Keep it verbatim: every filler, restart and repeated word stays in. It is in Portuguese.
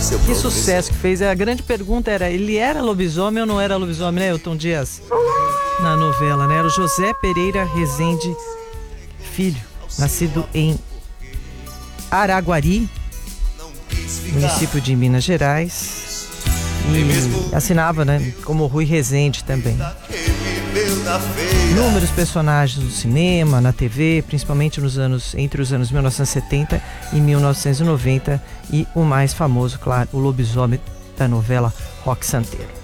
Que sucesso que fez. A grande pergunta era, ele era lobisomem ou não era lobisomem, né, Elton Dias? Na novela, né? Era o José Pereira Rezende Filho, nascido em Araguari, município de Minas Gerais, e assinava, né, como Rui Rezende também. Inúmeros personagens no cinema, na T V, principalmente nos anos, entre os anos mil novecentos e setenta e mil novecentos e noventa, e o mais famoso, claro, o lobisomem da novela Roque Santeiro.